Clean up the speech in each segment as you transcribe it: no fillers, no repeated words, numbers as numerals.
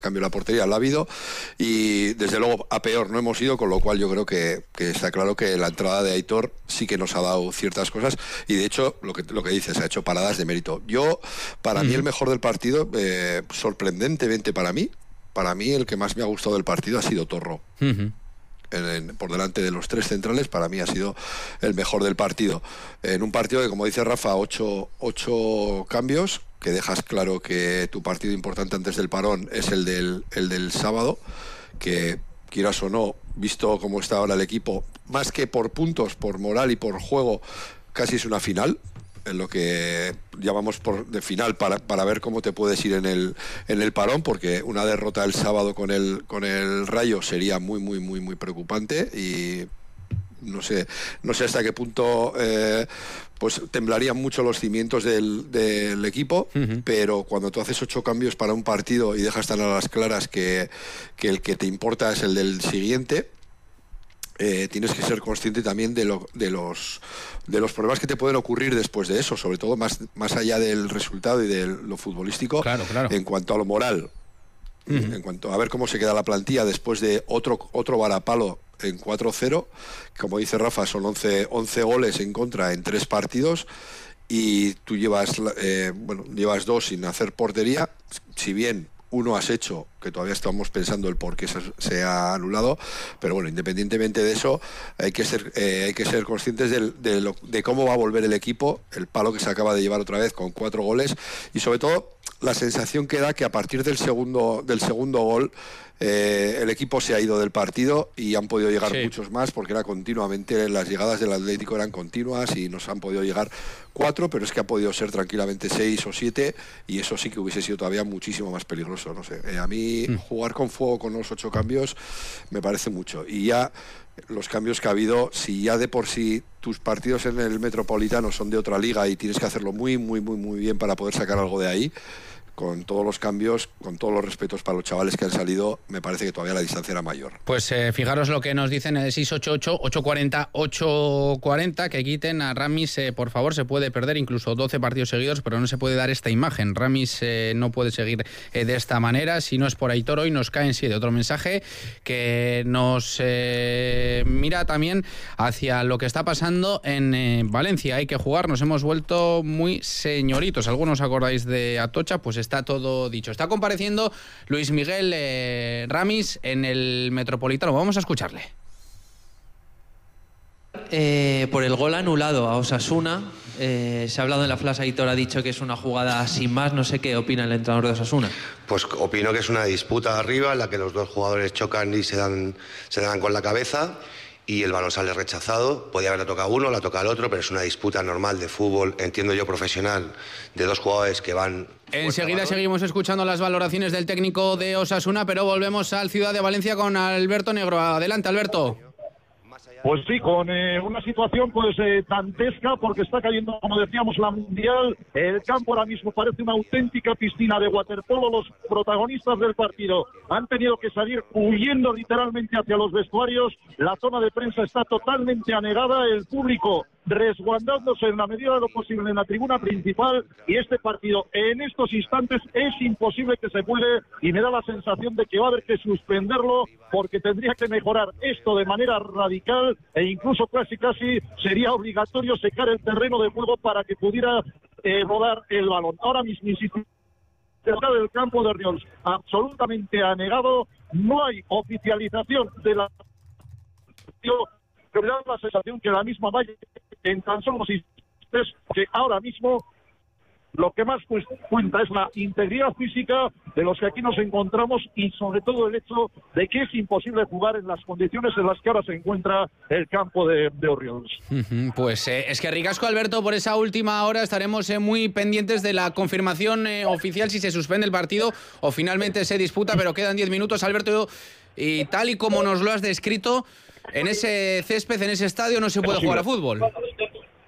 cambio la portería la ha habido y desde luego a peor no hemos ido, con lo cual yo creo que está claro que la entrada de Aitor sí que nos ha dado ciertas cosas y de hecho lo que dices, ha hecho paradas de mérito. Para mí el mejor del partido, sorprendentemente para mí el que más me ha gustado del partido ha sido Torro. Por delante de los tres centrales, para mí ha sido el mejor del partido. En un partido que, como dice Rafa, 8 cambios, que dejas claro que tu partido importante antes del parón es el del sábado, que quieras o no, visto cómo está ahora el equipo, más que por puntos, por moral y por juego, casi es una final, en lo que llamamos de final para ver cómo te puedes ir en el parón, porque una derrota el sábado con el Rayo sería muy muy muy muy preocupante y no sé hasta qué punto pues temblarían mucho los cimientos del equipo, pero cuando tú haces 8 cambios para un partido y dejas tan a las claras que el que te importa es el del siguiente, tienes que ser consciente también de los problemas que te pueden ocurrir después de eso, sobre todo más allá del resultado y de lo futbolístico, claro. En cuanto a lo moral, en cuanto a ver cómo se queda la plantilla después de otro varapalo en 4-0, como dice Rafa, son 11 goles en contra en 3 partidos y tú llevas 2 sin hacer portería, si bien uno has hecho, que todavía estamos pensando el por qué se ha anulado, pero bueno, independientemente de eso, hay que ser conscientes de cómo va a volver el equipo, el palo que se acaba de llevar otra vez con 4 goles, y sobre todo la sensación que da que a partir del segundo gol el equipo se ha ido del partido y han podido llegar muchos más, porque era continuamente, las llegadas del Atlético eran continuas y nos han podido llegar 4, pero es que ha podido ser tranquilamente 6 o 7 y eso sí que hubiese sido todavía muchísimo más peligroso, no sé. A mí jugar con fuego con los 8 cambios me parece mucho, y ya los cambios que ha habido, si ya de por sí tus partidos en el Metropolitano son de otra liga y tienes que hacerlo muy muy muy muy bien para poder sacar algo de ahí, con todos los cambios, con todos los respetos para los chavales que han salido, me parece que todavía la distancia era mayor. Pues fijaros lo que nos dicen en el 688-840-840, que quiten a Ramis, por favor, se puede perder incluso 12 partidos seguidos, pero no se puede dar esta imagen. Ramis no puede seguir de esta manera, si no es por Aitor hoy nos caen 7. Otro mensaje que nos mira también hacia lo que está pasando en Valencia. Hay que jugar, nos hemos vuelto muy señoritos. ¿Algunos acordáis de Atocha? Pues está todo dicho. Está compareciendo Luis Miguel Ramis en el Metropolitano. Vamos a escucharle. Por el gol anulado a Osasuna, se ha hablado en la flash, Aitor ha dicho que es una jugada sin más. No sé qué opina el entrenador de Osasuna. Pues opino que es una disputa arriba en la que los dos jugadores chocan y se dan con la cabeza y el balón sale rechazado. Podía haberle tocado uno, la toca al otro, pero es una disputa normal de fútbol, entiendo yo, profesional, de dos jugadores que van... Enseguida seguimos escuchando las valoraciones del técnico de Osasuna, pero volvemos al Ciudad de Valencia con Alberto Negro. Adelante, Alberto. Pues sí, con una situación pues dantesca, porque está cayendo, como decíamos, la Mundial. El campo ahora mismo parece una auténtica piscina de waterpolo. Los protagonistas del partido han tenido que salir huyendo literalmente hacia los vestuarios. La zona de prensa está totalmente anegada, el público resguardándose en la medida de lo posible en la tribuna principal, y este partido en estos instantes es imposible que se juegue, y me da la sensación de que va a haber que suspenderlo, porque tendría que mejorar esto de manera radical, e incluso casi sería obligatorio secar el terreno de juego para que pudiera rodar el balón. Ahora mismo del campo de Riols absolutamente anegado, no hay oficialización de la... que me da la sensación que la misma vaya en tan solo que ahora mismo lo que más cuenta es la integridad física de los que aquí nos encontramos, y sobre todo el hecho de que es imposible jugar en las condiciones en las que ahora se encuentra el campo de Orriols. Pues es que ricasco, Alberto, por esa última hora. Estaremos muy pendientes de la confirmación oficial si se suspende el partido o finalmente se disputa, pero quedan 10 minutos, Alberto, y tal y como nos lo has descrito, en ese césped, en ese estadio, no se puede jugar a fútbol.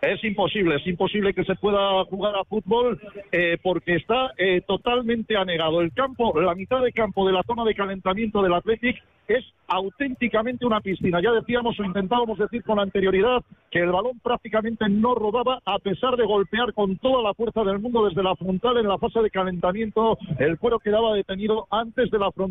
Es imposible que se pueda jugar a fútbol porque está totalmente anegado. El campo, la mitad de campo de la zona de calentamiento del Athletic es auténticamente una piscina. Ya decíamos o intentábamos decir con anterioridad que el balón prácticamente no rodaba a pesar de golpear con toda la fuerza del mundo desde la frontal en la fase de calentamiento. El cuero quedaba detenido antes de la frontal.